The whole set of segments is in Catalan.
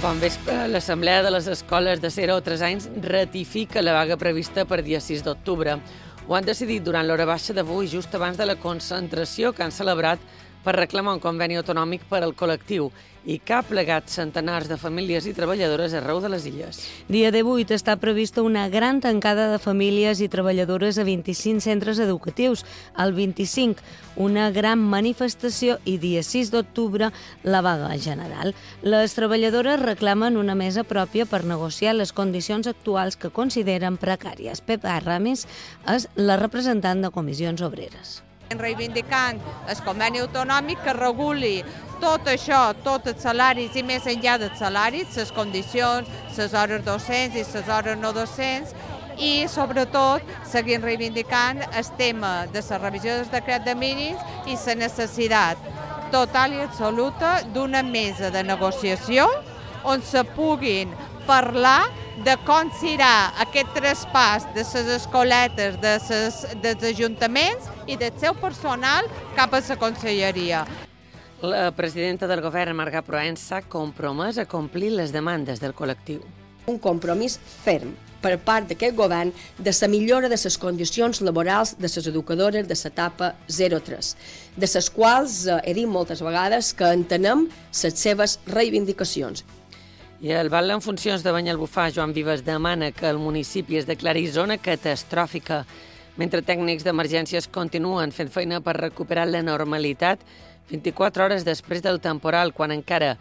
Bon vespre, l'Assemblea de les Escoles de 0 a 3 anys ratifica la vaga prevista per dia 6 d'octubre. Ho han decidit durant l'hora baixa d'avui, just abans de la concentració que han celebrat per reclamar un conveni autonòmic per al col·lectiu i que ha plegat centenars de famílies i treballadores arreu de les illes. Dia 18 està prevista una gran tancada de famílies i treballadores a 25 centres educatius. El 25, una gran manifestació i dia 6 d'octubre, la vaga general. Les treballadores reclamen una mesa pròpia per negociar les condicions actuals que consideren precàries. Pep Arramis és la representant de Comissions Obreres. Reivindicant el conveni autonòmic que reguli tot això, tots els salaris i més enllà dels salaris, les condicions, les hores docents i les hores no docents i, sobretot, seguim reivindicant el tema de la revisió del decret de mínims i la necessitat total i absoluta d'una mesa de negociació on se puguin parlar de com serà aquest traspàs de les escoletes dels ajuntaments i del seu personal cap a la conselleria. La presidenta del govern, Marga Proens, s'ha compromès a complir les demandes del col·lectiu. Un compromís ferm per part d'aquest govern de la millora de les condicions laborals de les educadores de l'etapa 0-3, de les quals he dit moltes vegades que entenem les seves reivindicacions. I el batlle en funcions de Banyalbufar, Joan Vives, demana que el municipi es declari zona catastròfica, mentre tècnics d'emergències continuen fent feina per recuperar la normalitat 24 hores després del temporal, quan encara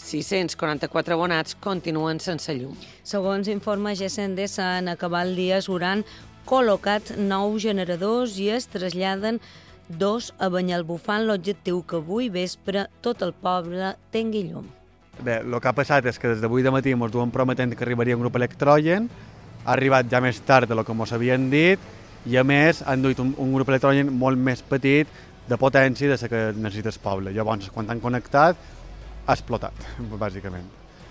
644 abonats continuen sense llum. Segons informa GSNDS, en acabar el dia s'hauran col·locat 9 generadors i es traslladen 2 a Banyalbufar, amb l'objectiu que avui vespre tot el poble tingui llum. Bé, el que ha passat és que des d'avui de matí ens duen prometent que arribaria un grup electrogen, ha arribat ja més tard del que ens havien dit i a més han duit un grup electrogen molt més petit de potència de la que necessita el poble. Llavors, quan han connectat, ha explotat, bàsicament.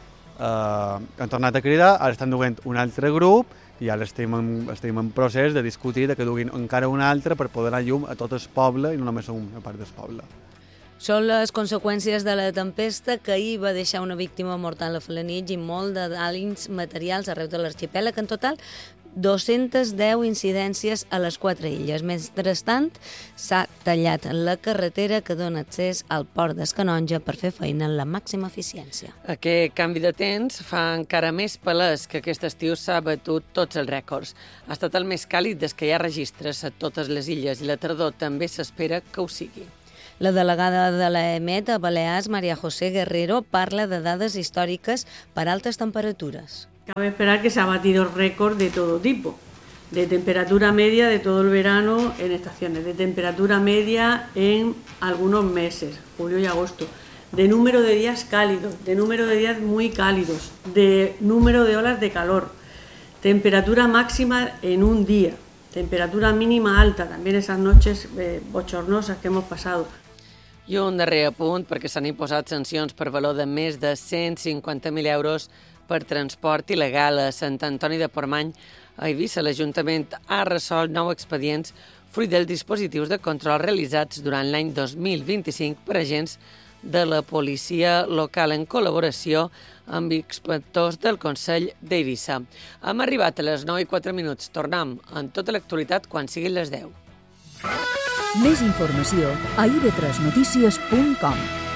Han tornat a cridar, ara estan duent un altre grup i ara estem en procés de discutir que duguin encara un altre per poder anar llum a tot el poble i no només a una part del poble. Són les conseqüències de la tempesta que ahir va deixar una víctima mortal a Felanitx i molt de danys materials arreu de l'arxipèlag. En total, 210 incidències a les 4 illes. Mentrestant, s'ha tallat la carretera que dona accés al port d'Escanonja per fer feina en la màxima eficiència. Aquest canvi de temps fa encara més palès que aquest estiu s'ha batut tots els rècords. Ha estat el més càlid des que hi ha registres a totes les illes i la tardor també s'espera que ho sigui. La delegada de l'EMET a Balears, María José Guerrero, parla de dades històriques per altes temperaturas. Cabe esperar que se ha batido récord de todo tipo, de temperatura media de todo el verano en estaciones, de temperatura media en algunos meses, julio y agosto, de número de días cálidos, de número de días muy cálidos, de número de olas de calor, temperatura máxima en un día, temperatura mínima alta, también esas noches bochornosas que hemos pasado. I un darrer apunt, perquè s'han imposat sancions per valor de més de 150.000 euros per transport il·legal a Sant Antoni de Portmany. A Eivissa, l'Ajuntament ha resolt 9 expedients fruit dels dispositius de control realitzats durant l'any 2025 per agents de la policia local en col·laboració amb inspectors del Consell d'Eivissa. Hem arribat a les 9:04. Tornem en tota l'actualitat quan siguin les 10. Més informació a ib3notícies.com.